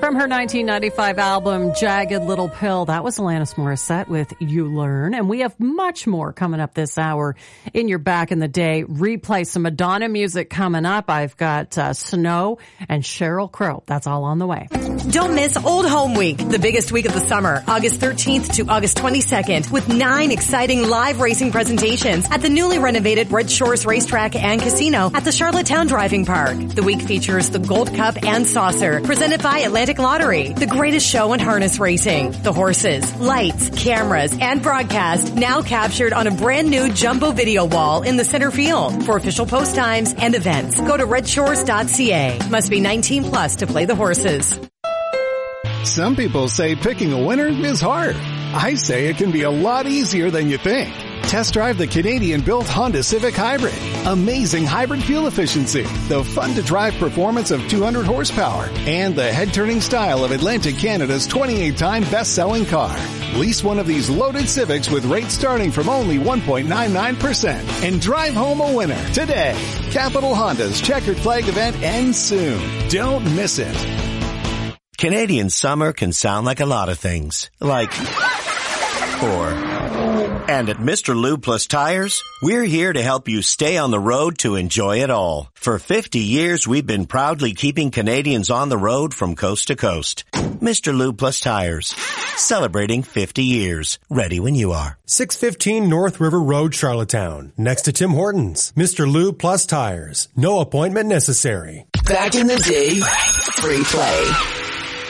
From her 1995 album, Jagged Little Pill, that was Alanis Morissette with You Learn. And we have much more coming up this hour in your Back in the Day replay. Some Madonna music coming up. I've got Snow and Sheryl Crow. That's all on the way. Don't miss Old Home Week, the biggest week of the summer, August 13th to August 22nd, with 9 exciting live racing presentations at the newly renovated Red Shores Racetrack and Casino at the Charlottetown Driving Park. The week features the Gold Cup and Saucer, presented by Atlantic Lottery, the greatest show in harness racing. The horses, lights, cameras, and broadcast now captured on a brand new jumbo video wall in the center field. For official post times and events, go to redshores.ca. Must be 19 plus to play the horses. Some people say picking a winner is hard. I say it can be a lot easier than you think. Test drive the Canadian-built Honda Civic Hybrid. Amazing hybrid fuel efficiency, the fun-to-drive performance of 200 horsepower, and the head-turning style of Atlantic Canada's 28-time best-selling car. Lease one of these loaded Civics with rates starting from only 1.99% and drive home a winner today. Capital Honda's Checkered Flag event ends soon. Don't miss it. Canadian summer can sound like a lot of things, like, and at Mr. Lube Plus Tires, we're here to help you stay on the road to enjoy it all. For 50 years, we've been proudly keeping Canadians on the road from coast to coast. Mr. Lube Plus Tires, celebrating 50 years. Ready when you are. 615 North River Road, Charlottetown, next to Tim Hortons. Mr. Lube Plus Tires. No appointment necessary. Back in the Day, free play.